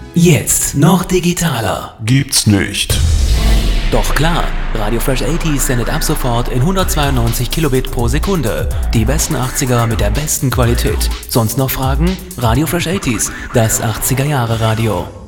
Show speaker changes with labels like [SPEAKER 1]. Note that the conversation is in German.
[SPEAKER 1] Jetzt noch digitaler.
[SPEAKER 2] Gibt's nicht.
[SPEAKER 1] Doch klar, Radio Fresh 80s sendet ab sofort in 192 Kilobit pro Sekunde. Die besten 80er mit der besten Qualität. Sonst noch Fragen? Radio Fresh 80s, das 80er Jahre Radio.